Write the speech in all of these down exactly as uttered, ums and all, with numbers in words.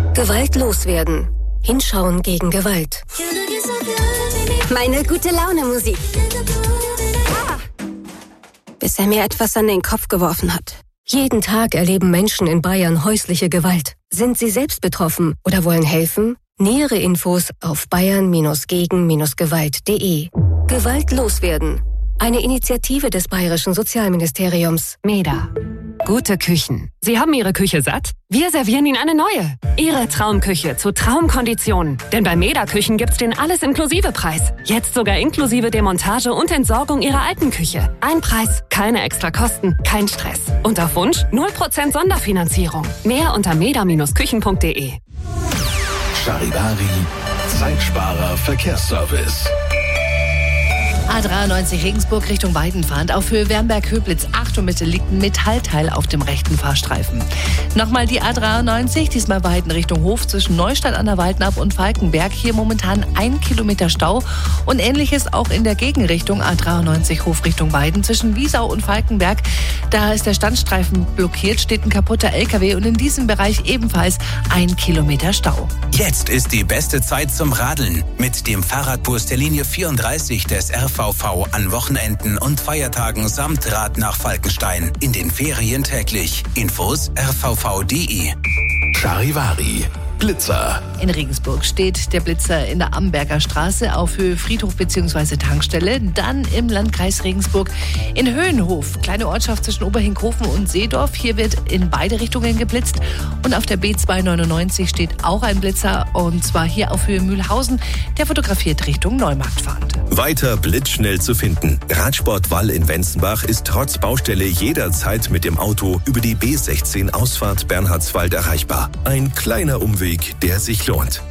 Gewalt loswerden. Hinschauen gegen Gewalt. Meine Gute-Laune-Musik. Ah. Bis er mir etwas an den Kopf geworfen hat. Jeden Tag erleben Menschen in Bayern häusliche Gewalt. Sind Sie selbst betroffen oder wollen helfen? Nähere Infos auf bayern gegen gewalt punkt de. Gewalt loswerden. Eine Initiative des Bayerischen Sozialministeriums. MEDA. Gute Küchen. Sie haben Ihre Küche satt? Wir servieren Ihnen eine neue. Ihre Traumküche zu Traumkonditionen. Denn bei MEDA Küchen gibt's den Alles-Inklusive-Preis. Jetzt sogar inklusive Demontage und Entsorgung Ihrer alten Küche. Ein Preis, keine extra Kosten, kein Stress. Und auf Wunsch null Prozent Sonderfinanzierung. Mehr unter meda Küchen punkt de. Charivari, Zeitsparer Verkehrsservice. A dreiundneunzig Regensburg Richtung Weidenfahrt. Auf Höhe Wernberg-Höblitz. Achtung bitte, liegt ein Metallteil auf dem rechten Fahrstreifen. Nochmal die A dreiundneunzig, diesmal Weiden Richtung Hof zwischen Neustadt an der Waldnab und Falkenberg. Hier momentan ein Kilometer Stau. Und ähnliches auch in der Gegenrichtung A dreiundneunzig Hof Richtung Weiden zwischen Wiesau und Falkenberg. Da ist der Standstreifen blockiert, steht ein kaputter L K W und in diesem Bereich ebenfalls ein Kilometer Stau. Jetzt ist die beste Zeit zum Radeln. Mit dem Fahrradbus der Linie vierunddreißig des R V V an Wochenenden und Feiertagen samt Rad nach Falkenstein. In den Ferien täglich. Infos r v v punkt de. Charivari, Blitzer. In Regensburg steht der Blitzer in der Amberger Straße auf Höhe Friedhof bzw. Tankstelle. Dann im Landkreis Regensburg in Höhenhof, kleine Ortschaft zwischen Oberhinkhofen und Seedorf. Hier wird in beide Richtungen geblitzt. Und auf der B zweihundertneunundneunzig steht auch ein Blitzer, und zwar hier auf Höhe Mühlhausen. Der fotografiert Richtung Neumarkt fahrend. Weiter blitzschnell zu finden. Radsport Wall in Wenzenbach ist trotz Baustelle jederzeit mit dem Auto über die B sechzehn Ausfahrt Bernhardswald erreichbar. Ein kleiner Umweg, der sich lohnt.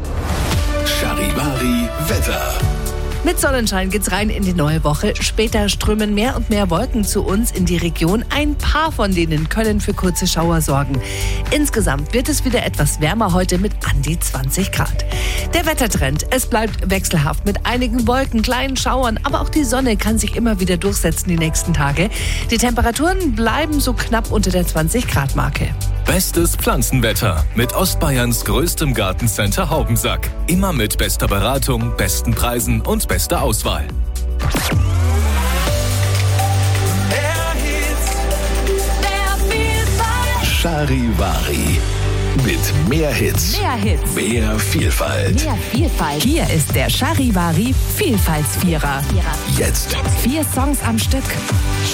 Charivari Wetter. Mit Sonnenschein geht's rein in die neue Woche. Später strömen mehr und mehr Wolken zu uns in die Region. Ein paar von denen können für kurze Schauer sorgen. Insgesamt wird es wieder etwas wärmer heute mit an die zwanzig Grad. Der Wettertrend, es bleibt wechselhaft mit einigen Wolken, kleinen Schauern, aber auch die Sonne kann sich immer wieder durchsetzen die nächsten Tage. Die Temperaturen bleiben so knapp unter der zwanzig Grad Marke. Bestes Pflanzenwetter mit Ostbayerns größtem Gartencenter Haubensack. Immer mit bester Beratung, besten Preisen und bester Auswahl. Charivari. Mit mehr Hits. Mehr Hits. Mehr Vielfalt. Mehr Vielfalt. Hier ist der Charivari Vielfaltsvierer. Jetzt. Vier Songs am Stück.